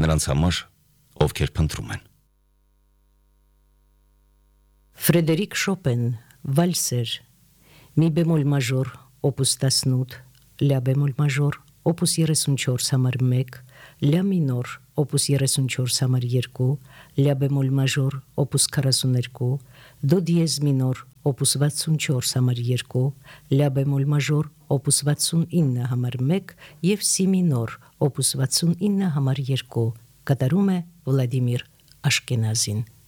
նրանց համար, ովքեր փնտրում են։ Ֆրեդերիկ Շոպեն, վալսեր, մի բեմոլ մաժոր, օպուս 18, լա բեմոլ մաժոր, օպուս 34 համար 1, լա մինոր, օպուս 34 համար 2, լա բեմոլ մաժոր, օպուս 42, դո դիեզ մինոր, օպուս 64 համար 2, լա բեմոլ մաժոր, օպուս 69 համար 1 և սի մինոր, օպուս 69 համար 2, կատարում է Վլադիմիր Աշկենազին։